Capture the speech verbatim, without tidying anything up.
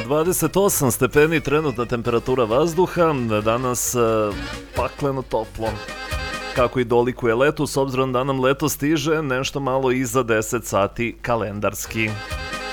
dvadeset osam stepeni trenutna temperatura vazduha, danas pakleno toplo. Kako i dolikuje letu, s obzirom da nam leto stiže nešto malo iza deset sati kalendarski.